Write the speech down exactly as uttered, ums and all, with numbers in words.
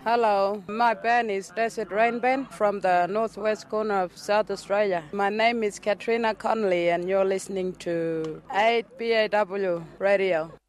Hello, my band is Desert Rain Band from the northwest corner of South Australia. My name is Katrina Connolly and you're listening to eight B A W Radio.